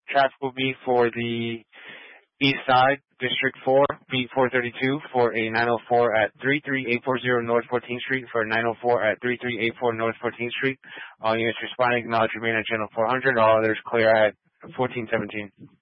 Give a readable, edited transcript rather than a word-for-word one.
Traffic will be for the East Side, District 4, Beat 432 for a 904 at 33840 North 14th Street for a 904 at 3384 North 14th Street. All units responding, acknowledge remain at Channel 400. All others clear at 1417.